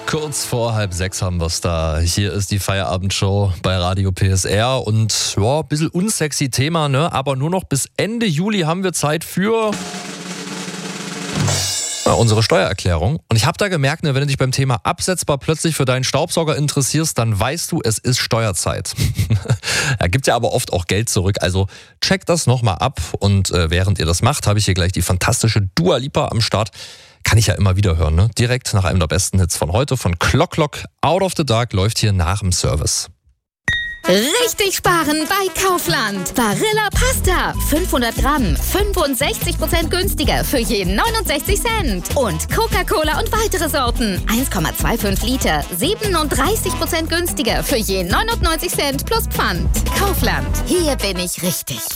Kurz vor 5:30 haben wir es da. Hier ist die Feierabendshow bei Radio PSR und ja, ein bisschen unsexy Thema, ne? Aber nur noch bis Ende Juli haben wir Zeit für unsere Steuererklärung. Und ich habe da gemerkt, ne, wenn du dich beim Thema absetzbar plötzlich für deinen Staubsauger interessierst, dann weißt du, es ist Steuerzeit. Er gibt ja aber oft auch Geld zurück, also checkt das nochmal ab. Und während ihr das macht, habe ich hier gleich die fantastische Dua Lipa am Start. Kann ich ja immer wieder hören, ne? Direkt nach einem der besten Hits von heute, von Clock Clock. Out of the Dark läuft hier nach dem Service. Richtig sparen bei Kaufland. Barilla Pasta. 500 Gramm. 65% günstiger für je 69 Cent. Und Coca-Cola und weitere Sorten. 1,25 Liter. 37% günstiger für je 99 Cent plus Pfand. Kaufland. Hier bin ich richtig.